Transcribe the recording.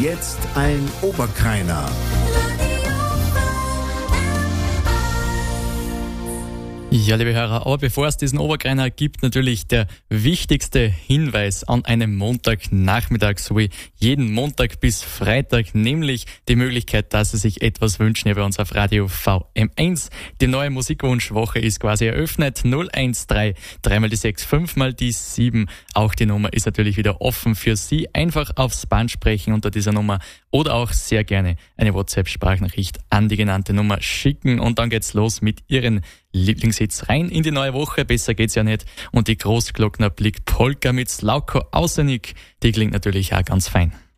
jetzt ein Oberkreiner. Ja, liebe Hörer, aber bevor es diesen Oberkreiner gibt, natürlich der wichtigste Hinweis an einem Montagnachmittag, so wie jeden Montag bis Freitag, nämlich die Möglichkeit, dass Sie sich etwas wünschen hier bei uns auf Radio VM1. Die neue Musikwunschwoche ist quasi eröffnet. 013 3 mal die 6, 5 mal die 7. Auch die Nummer ist natürlich wieder offen für Sie. Einfach aufs Band sprechen unter dieser Nummer oder auch sehr gerne eine WhatsApp-Sprachnachricht an die genannte Nummer schicken und dann geht's los mit Ihren Lieblingshits rein in die neue Woche. Besser geht's ja nicht. Und die Großglockner blickt Polka mit Slauko Ausenik. Die klingt natürlich auch ganz fein.